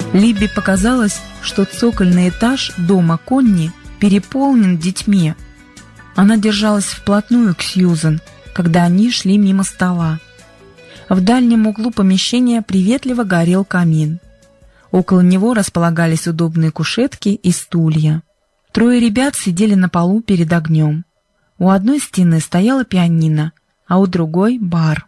Либби показалось, что цокольный этаж дома Конни переполнен детьми. Она держалась вплотную к Сьюзен, когда они шли мимо стола. В дальнем углу помещения приветливо горел камин. Около него располагались удобные кушетки и стулья. Трое ребят сидели на полу перед огнем. У одной стены стояла пианино, а у другой — бар.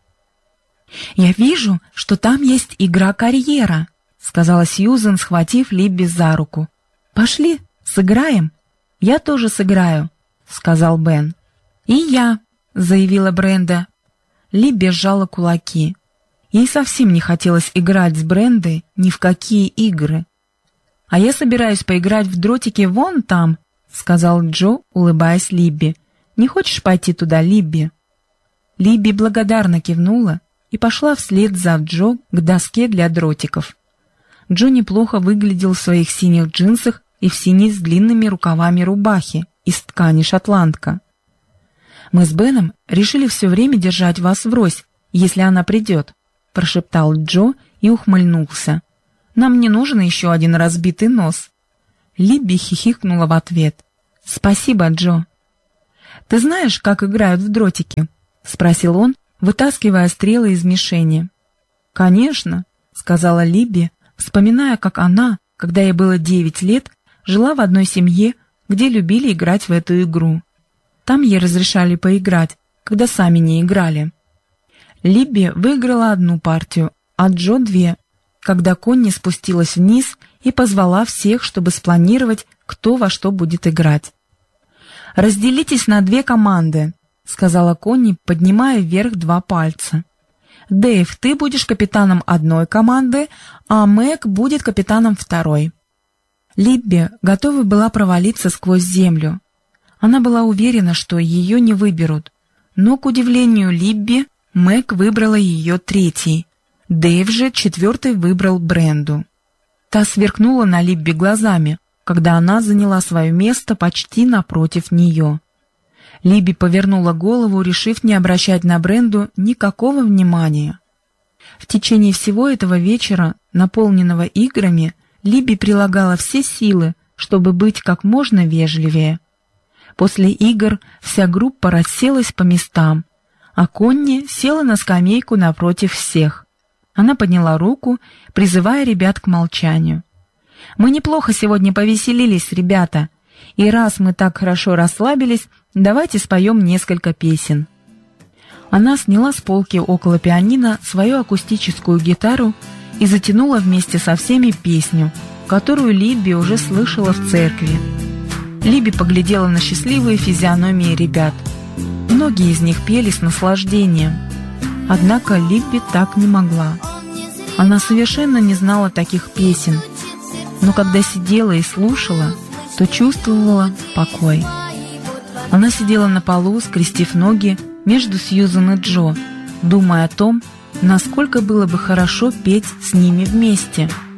«Я вижу, что там есть игра карьера», — сказала Сьюзен, схватив Либби за руку. «Пошли, сыграем». «Я тоже сыграю», — сказал Бен. «И я», — заявила Бренда. Либби сжала кулаки. Ей совсем не хотелось играть с Брендой ни в какие игры. «А я собираюсь поиграть в дротики вон там», — сказал Джо, улыбаясь Либби. «Не хочешь пойти туда, Либби?» Либби благодарно кивнула и пошла вслед за Джо к доске для дротиков. Джо неплохо выглядел в своих синих джинсах и в синей с длинными рукавами рубахи из ткани шотландка. «Мы с Беном решили все время держать вас врозь, если она придет», — прошептал Джо и ухмыльнулся. «Нам не нужен еще один разбитый нос». Либби хихикнула в ответ. «Спасибо, Джо». «Ты знаешь, как играют в дротики?» — спросил он, вытаскивая стрелы из мишени. «Конечно», — сказала Либби, вспоминая, как она, когда ей было 9 лет, жила в одной семье, где любили играть в эту игру. Там ей разрешали поиграть, когда сами не играли. Либби выиграла одну партию, а Джо 2, когда Конни спустилась вниз и позвала всех, чтобы спланировать, кто во что будет играть. «Разделитесь на 2 команды», — сказала Конни, поднимая вверх 2 пальца. «Дэйв, ты будешь капитаном одной команды, а Мэг будет капитаном второй». Либби готова была провалиться сквозь землю. Она была уверена, что ее не выберут. Но, к удивлению Либби, Мэг выбрала ее 3-й. Дэйв же 4-й выбрал Бренду. Та сверкнула на Либби глазами, когда она заняла свое место почти напротив нее. Либби повернула голову, решив не обращать на Бренду никакого внимания. В течение всего этого вечера, наполненного играми, Либби прилагала все силы, чтобы быть как можно вежливее. После игр вся группа расселась по местам, а Конни села на скамейку напротив всех. Она подняла руку, призывая ребят к молчанию. «Мы неплохо сегодня повеселились, ребята, и раз мы так хорошо расслабились, давайте споем несколько песен». Она сняла с полки около пианино свою акустическую гитару и затянула вместе со всеми песню, которую Либби уже слышала в церкви. Либби поглядела на счастливые физиономии ребят. Многие из них пели с наслаждением. Однако Либби так не могла. Она совершенно не знала таких песен, но когда сидела и слушала, то чувствовала покой. Она сидела на полу, скрестив ноги между Сьюзен и Джо, думая о том, насколько было бы хорошо петь с ними вместе.